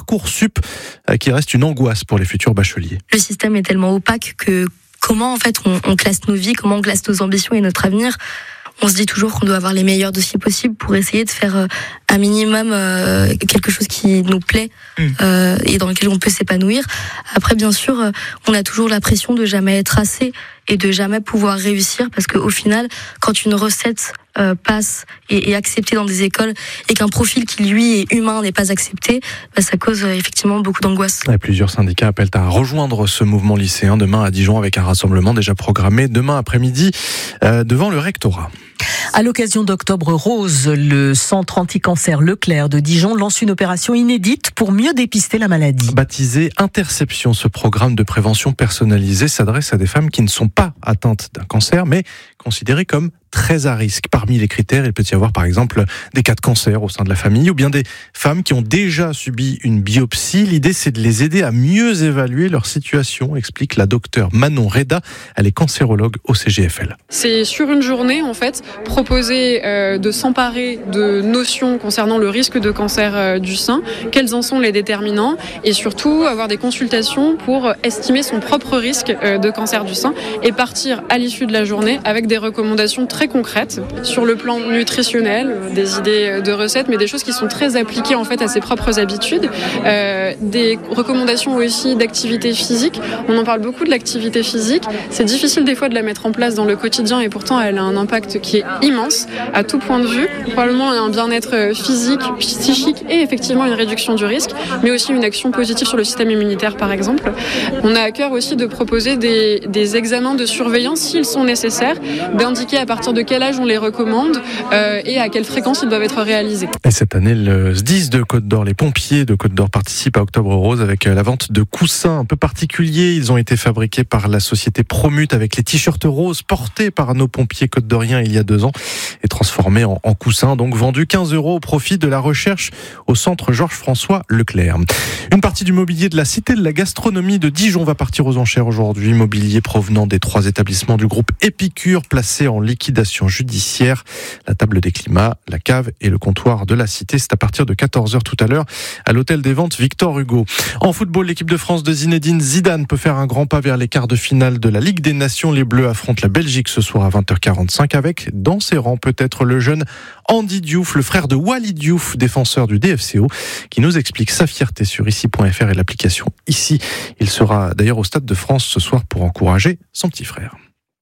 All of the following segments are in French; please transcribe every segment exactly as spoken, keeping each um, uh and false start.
Parcoursup qui reste une angoisse pour les futurs bacheliers. Le système est tellement opaque que comment en fait on, on classe nos vies, comment on classe nos ambitions et notre avenir. On se dit toujours qu'on doit avoir les meilleurs dossiers possibles pour essayer de faire euh, un minimum euh, quelque chose qui nous plaît euh, et dans lequel on peut s'épanouir. Après, bien sûr, euh, on a toujours la pression de jamais être assez et de jamais pouvoir réussir parce qu'au final, quand une recette euh, passe et est acceptée dans des écoles et qu'un profil qui, lui, est humain n'est pas accepté, bah, ça cause euh, effectivement beaucoup d'angoisse. Et plusieurs syndicats appellent à rejoindre ce mouvement lycéen demain à Dijon avec un rassemblement déjà programmé demain après-midi euh, devant le rectorat. À l'occasion d'Octobre Rose, le centre anti-cancer Leclerc de Dijon lance une opération inédite pour mieux dépister la maladie. Baptisé Interception, ce programme de prévention personnalisée s'adresse à des femmes qui ne sont pas atteintes d'un cancer, mais considérées comme très à risque. Parmi les critères, il peut y avoir par exemple des cas de cancer au sein de la famille ou bien des femmes qui ont déjà subi une biopsie. L'idée, c'est de les aider à mieux évaluer leur situation, explique la docteure Manon Reda. Elle est cancérologue au C G F L. C'est sur une journée, en fait, proposer euh, de s'emparer de notions concernant le risque de cancer euh, du sein, quels en sont les déterminants et surtout avoir des consultations pour estimer son propre risque euh, de cancer du sein et partir à l'issue de la journée avec des recommandations très concrètes sur le plan nutritionnel, des idées de recettes, mais des choses qui sont très appliquées en fait à ses propres habitudes, euh, des recommandations aussi d'activité physique. On en parle beaucoup de l'activité physique. C'est difficile des fois de la mettre en place dans le quotidien et pourtant elle a un impact qui est immense à tout point de vue. Probablement un bien-être physique, psychique et effectivement une réduction du risque, mais aussi une action positive sur le système immunitaire par exemple. On a à cœur aussi de proposer des, des examens de surveillance s'ils sont nécessaires, d'indiquer à partir de quel âge on les recommande euh, et à quelle fréquence ils doivent être réalisés. Et cette année, le S D I S de Côte d'Or, les pompiers de Côte d'Or participent à Octobre Rose avec la vente de coussins un peu particuliers. Ils ont été fabriqués par la société Promute avec les t-shirts roses portés par nos pompiers côte-d'oriens il y a deux ans et transformés en, en coussins, donc vendus quinze euros au profit de la recherche au centre Georges-François Leclerc. Une partie du mobilier de la Cité de la Gastronomie de Dijon va partir aux enchères aujourd'hui. Mobilier provenant des trois établissements du groupe Épicure placé en liquidation judiciaire. La table des climats, la cave et le comptoir de la Cité, c'est à partir de quatorze heures tout à l'heure à l'hôtel des ventes Victor Hugo. En football, l'équipe de France de Zinedine Zidane peut faire un grand pas vers les quarts de finale de la Ligue des Nations. Les Bleus affrontent la Belgique ce soir à vingt heures quarante-cinq avec, dans ses rangs, peut-être le jeune Andy Diouf, le frère de Wally Diouf, défenseur du D F C O, qui nous explique sa fierté sur ici point f r et l'application Ici. Il sera d'ailleurs au Stade de France ce soir pour encourager son petit frère.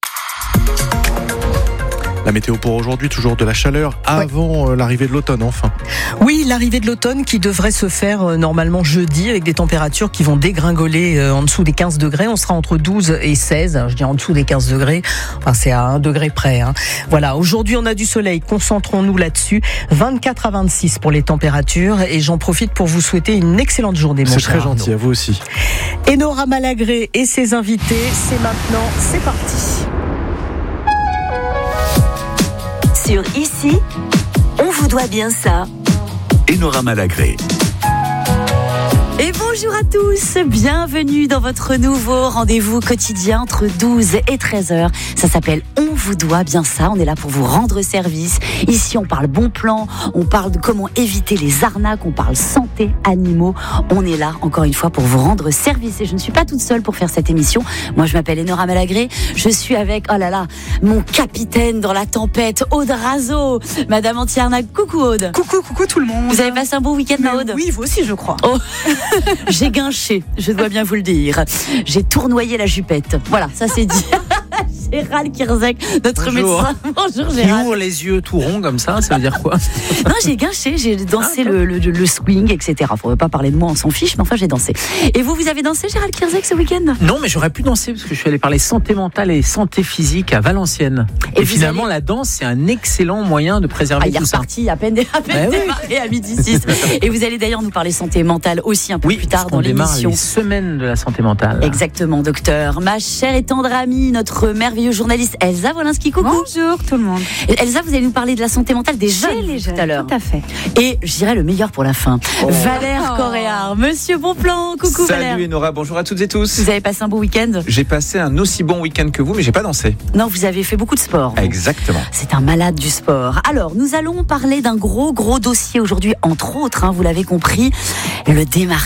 La météo pour aujourd'hui, toujours de la chaleur avant ouais. l'arrivée de l'automne, enfin. Oui, l'arrivée de l'automne qui devrait se faire euh, normalement jeudi avec des températures qui vont dégringoler euh, en dessous des quinze degrés. On sera entre douze et seize, je dis en dessous des quinze degrés, enfin c'est à un degré près. Hein. Voilà, aujourd'hui on a du soleil, concentrons-nous là-dessus. vingt-quatre à vingt-six pour les températures et j'en profite pour vous souhaiter une excellente journée, mon cher. C'est très gentil, à vous aussi. Enora Malagré et ses invités, c'est maintenant, c'est parti. Sur Ici, on vous doit bien ça. Enora Malagré. Et bonjour à tous, bienvenue dans votre nouveau rendez-vous quotidien entre douze et treize heures. Ça s'appelle On vous doit bien ça, on est là pour vous rendre service. Ici on parle bon plan, on parle de comment éviter les arnaques, on parle santé, animaux. On est là encore une fois pour vous rendre service et je ne suis pas toute seule pour faire cette émission. Moi je m'appelle Enora Malagré, je suis avec, oh là là, mon capitaine dans la tempête, Aude Razo. Madame Antiarnac, coucou Aude. Coucou, coucou tout le monde. Vous avez passé un bon week-end, ma Aude? Oui, vous aussi je crois. Oh. J'ai guinché, je dois bien vous le dire. J'ai tournoyé la jupette. Voilà, ça c'est dit. Gérald Kirzek, notre Bonjour. médecin. Bonjour Qui Gérald. ouvre les yeux tout ronds comme ça, ça veut dire quoi? Non, j'ai guinché, j'ai dansé ah, le, le, le swing, et cetera. Faudrait pas parler de moi, on s'en fiche, mais enfin j'ai dansé. Et vous, vous avez dansé Gérald Kirzek ce week-end? Non, mais j'aurais pu danser parce que je suis allé parler santé mentale et santé physique à Valenciennes. Et, et finalement, allez... la danse, c'est un excellent moyen de préserver ah, tout ça. Il est reparti à peine, à peine bah, démarré oui. à midi six. Et vous allez d'ailleurs nous parler santé mentale aussi un peu oui, plus tard dans l'émission. l'émission. Les semaines de la santé mentale. Exactement, docteur. Ma chère et tendre amie, notre merveilleuse journaliste Elsa Wolinski, coucou. Bonjour tout le monde. Elsa, vous allez nous parler de la santé mentale des jeunes, les jeunes tout à l'heure. Tout à fait. Et je dirais le meilleur pour la fin. Oh. Valère oh. Coréard, monsieur Bonplan, coucou Salut Valère. Salut Enora, bonjour à toutes et tous. Vous avez passé un bon week-end? J'ai passé un aussi bon week-end que vous, mais j'ai pas dansé. Non, vous avez fait beaucoup de sport. Vous. Exactement. C'est un malade du sport. Alors, nous allons parler d'un gros, gros dossier aujourd'hui, entre autres, hein, vous l'avez compris, le démarchage.